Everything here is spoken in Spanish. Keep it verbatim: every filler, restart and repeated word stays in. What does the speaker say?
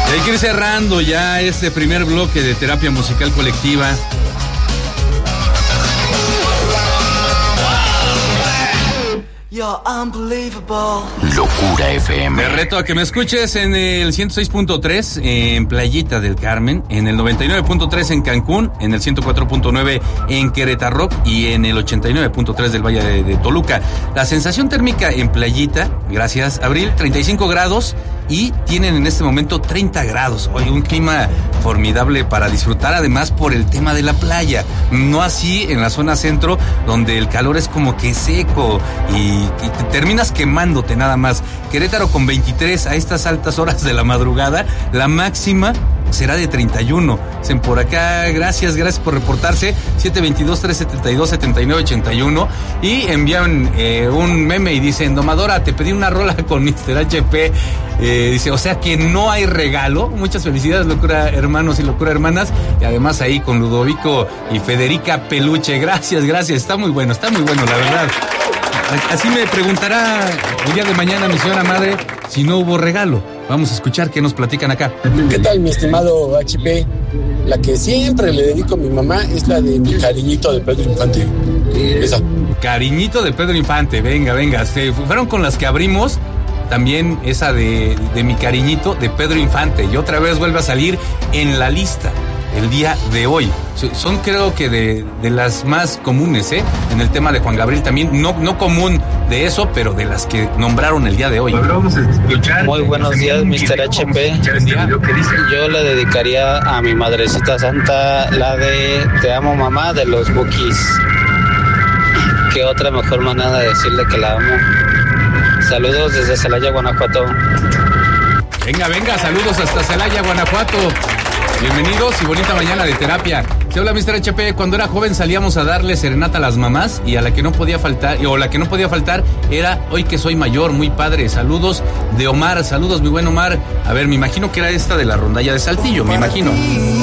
Y hay que ir cerrando ya este primer bloque de terapia musical colectiva. Locura F M. Te reto a que me escuches en el ciento seis punto tres en Playita del Carmen, en el noventa y nueve punto tres en Cancún, en el ciento cuatro punto nueve en Querétaro y en el ochenta y nueve punto tres del Valle de, de Toluca. La sensación térmica en Playita, gracias Abril, treinta y cinco grados y tienen en este momento treinta grados. Hoy un clima formidable para disfrutar, además por el tema de la playa. No así en la zona centro, donde el calor es como que seco y, y te terminas quemándote nada más. Querétaro con veintitrés a estas altas horas de la madrugada, la máxima será de treinta y uno. Dicen por acá, gracias, gracias por reportarse, siete dos dos, tres siete dos, siete nueve ocho uno, y envían eh, un meme y dicen, Domadora, te pedí una rola con mister H P, eh, dice, o sea que no hay regalo. Muchas felicidades, Locura hermanos y Locura hermanas, y además ahí con Ludovico y Federica Peluche, gracias, gracias, está muy bueno, está muy bueno, la verdad. Así me preguntará el día de mañana mi señora madre si no hubo regalo. Vamos a escuchar qué nos platican acá. ¿Qué tal, mi estimado H P? La que siempre le dedico a mi mamá es la de Mi Cariñito de Pedro Infante. Esa. Cariñito de Pedro Infante, venga, venga. Se fueron con las que abrimos. También esa de, de Mi Cariñito de Pedro Infante. Y otra vez vuelve a salir en la lista el día de hoy. Son creo que de, de las más comunes, ¿eh? En el tema de Juan Gabriel también, no, no común de eso, pero de las que nombraron el día de hoy. Muy buenos días, mister H P. Yo le dedicaría a mi madrecita santa la de Te amo mamá de los Bukis. Qué otra mejor manera de decirle que la amo. Saludos desde Celaya, Guanajuato. Venga, venga, saludos hasta Celaya, Guanajuato. Bienvenidos y bonita mañana de terapia. Se habla mister H P. Cuando era joven salíamos a darle serenata a las mamás y a la que no podía faltar, o la que no podía faltar era Hoy que soy mayor, muy padre. Saludos de Omar, saludos mi buen Omar. A ver, me imagino que era esta de la rondalla de Saltillo, me imagino.